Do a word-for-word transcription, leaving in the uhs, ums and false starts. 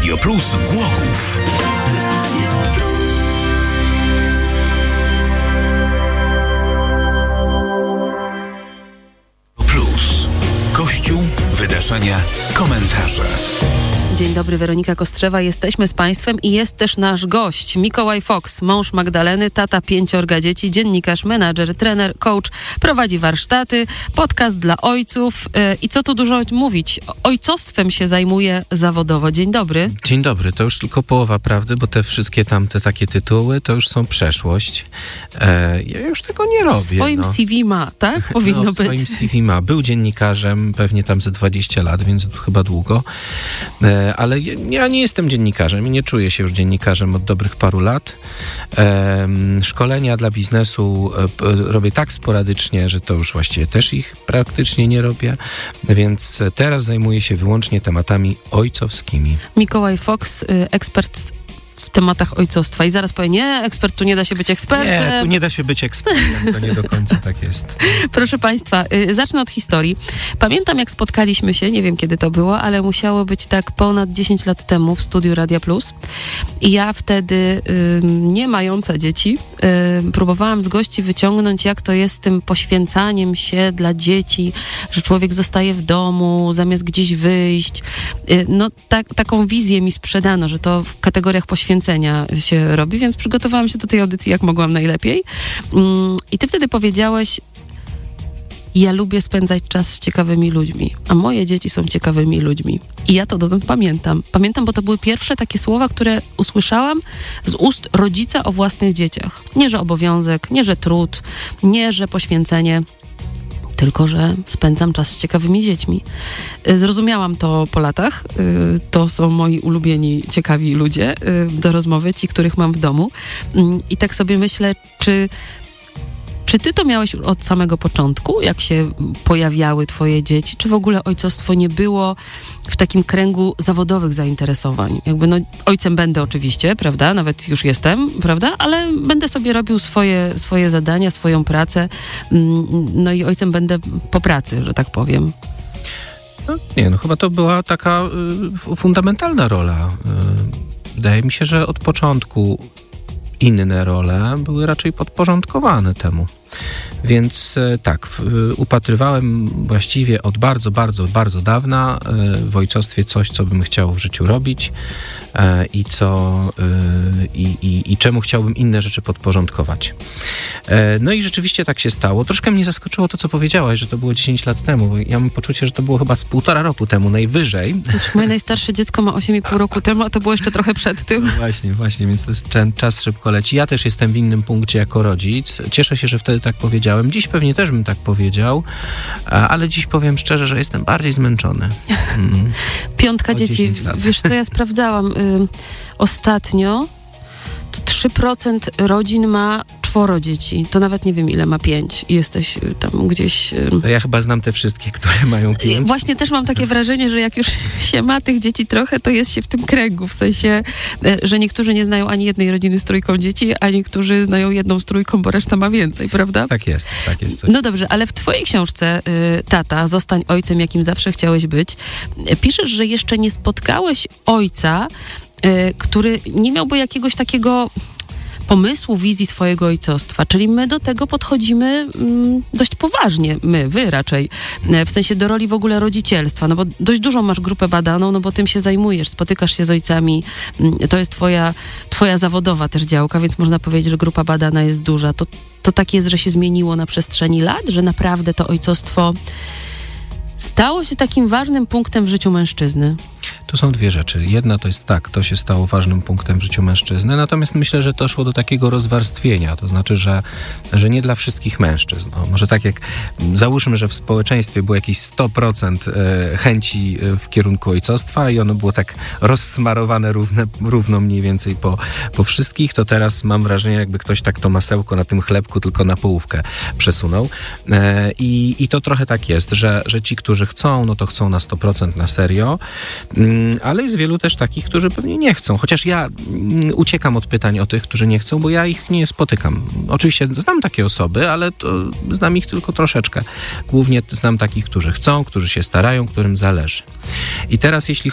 Radio Plus Głogów. Plus. Kościół, wydarzenia, komentarze. Dzień dobry, Weronika Kostrzewa. Jesteśmy z Państwem i jest też nasz gość, Mikołaj Fox, mąż Magdaleny, tata pięciorga dzieci, dziennikarz, menadżer, trener, coach, prowadzi warsztaty, podcast dla ojców yy, i co tu dużo mówić, ojcostwem się zajmuje zawodowo. Dzień dobry. Dzień dobry, to już tylko połowa prawdy, bo te wszystkie tamte takie tytuły to już są przeszłość. E, ja już tego nie robię. W swoim no. C V ma, tak? Powinno no, w być. swoim C V ma. Był dziennikarzem pewnie tam ze dwadzieścia lat, więc chyba długo. E, ale ja nie jestem dziennikarzem i nie czuję się już dziennikarzem od dobrych paru lat. E, szkolenia dla biznesu e, robię tak sporadycznie, że to już właściwie też ich praktycznie nie robię, więc teraz zajmuję się wyłącznie tematami ojcowskimi. Mikołaj Fox, ekspert w tematach ojcostwa. I zaraz powie, nie, ekspert, tu nie da się być ekspertem. Nie, tu nie da się być ekspertem, to nie do końca tak jest. Proszę Państwa, y, zacznę od historii. Pamiętam, jak spotkaliśmy się, nie wiem kiedy to było, ale musiało być tak ponad dziesięć lat temu w studiu Radia Plus. I ja wtedy, y, nie mająca dzieci, y, próbowałam z gości wyciągnąć, jak to jest z tym poświęcaniem się dla dzieci, że człowiek zostaje w domu, zamiast gdzieś wyjść. Y, no, tak, taką wizję mi sprzedano, że to w kategoriach poświęcenia się robi, więc przygotowałam się do tej audycji jak mogłam najlepiej. I ty wtedy powiedziałeś, ja lubię spędzać czas z ciekawymi ludźmi, a moje dzieci są ciekawymi ludźmi. I ja to dotąd pamiętam. Pamiętam, bo to były pierwsze takie słowa, które usłyszałam z ust rodzica o własnych dzieciach. Nie, że obowiązek, nie, że trud, nie, że poświęcenie, tylko że spędzam czas z ciekawymi dziećmi. Zrozumiałam to po latach. To są moi ulubieni, ciekawi ludzie do rozmowy, ci, których mam w domu. I tak sobie myślę, czy, czy ty to miałeś od samego początku, jak się pojawiały twoje dzieci? Czy w ogóle ojcostwo nie było w takim kręgu zawodowych zainteresowań? Jakby no, ojcem będę oczywiście, prawda? Nawet już jestem, prawda? Ale będę sobie robił swoje, swoje zadania, swoją pracę. No i ojcem będę po pracy, że tak powiem. No, nie, no chyba to była taka y, fundamentalna rola. Y, wydaje mi się, że od początku inne role były raczej podporządkowane temu. Więc tak, upatrywałem właściwie od bardzo, bardzo, bardzo dawna w ojcostwie coś, co bym chciał w życiu robić i co i, i, i czemu chciałbym inne rzeczy podporządkować. No i rzeczywiście tak się stało. Troszkę mnie zaskoczyło to, co powiedziałaś, że to było dziesięć lat temu, bo ja mam poczucie, że to było chyba z półtora roku temu najwyżej. Moje najstarsze dziecko ma osiem i pół roku temu, a to było jeszcze trochę przed tym. No właśnie, właśnie, więc to jest, czas szybko leci. Ja też jestem w innym punkcie jako rodzic. Cieszę się, że wtedy tak powiedziałem. Dziś pewnie też bym tak powiedział, ale dziś powiem szczerze, że jestem bardziej zmęczony. Mm. Piątka dzieci. Wiesz co, ja sprawdzałam y, ostatnio, to trzy procent rodzin ma czworo dzieci. To nawet nie wiem, ile ma pięć. I jesteś tam gdzieś... To ja chyba znam te wszystkie, które mają pięć. Właśnie też mam takie wrażenie, że jak już się ma tych dzieci trochę, to jest się w tym kręgu. W sensie, że niektórzy nie znają ani jednej rodziny z trójką dzieci, a niektórzy znają jedną z trójką, bo reszta ma więcej, prawda? Tak jest, tak jest. Coś. No dobrze, ale w twojej książce y, Tata, zostań ojcem, jakim zawsze chciałeś być, y, piszesz, że jeszcze nie spotkałeś ojca, y, który nie miałby jakiegoś takiego pomysłu, wizji swojego ojcostwa. Czyli my do tego podchodzimy mm, dość poważnie. My, wy raczej. W sensie do roli w ogóle rodzicielstwa. No bo dość dużą masz grupę badaną, no bo tym się zajmujesz. Spotykasz się z ojcami. To jest twoja, twoja zawodowa też działka, więc można powiedzieć, że grupa badana jest duża. To, to tak jest, że się zmieniło na przestrzeni lat, że naprawdę to ojcostwo stało się takim ważnym punktem w życiu mężczyzny. To są dwie rzeczy. Jedna to jest tak, to się stało ważnym punktem w życiu mężczyzny, natomiast myślę, że to szło do takiego rozwarstwienia, to znaczy, że, że nie dla wszystkich mężczyzn. No, może tak jak załóżmy, że w społeczeństwie było jakieś sto procent chęci w kierunku ojcostwa i ono było tak rozsmarowane równe, równo mniej więcej po, po wszystkich, to teraz mam wrażenie, jakby ktoś tak to masełko na tym chlebku tylko na połówkę przesunął. I, i to trochę tak jest, że, że ci, którzy chcą, no to chcą na sto procent na serio, ale jest wielu też takich, którzy pewnie nie chcą. Chociaż ja uciekam od pytań o tych, którzy nie chcą, bo ja ich nie spotykam. Oczywiście znam takie osoby, ale to znam ich tylko troszeczkę. Głównie znam takich, którzy chcą, którzy się starają, którym zależy. I teraz jeśli